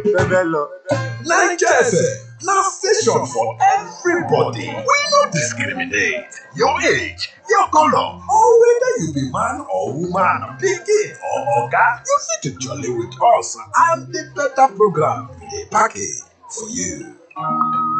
Naija FM na station for everybody. We no discriminate. Your age, your color, or whether you be man or woman, pikin or oga, you fit to jolly with us and the better program we dey package for you.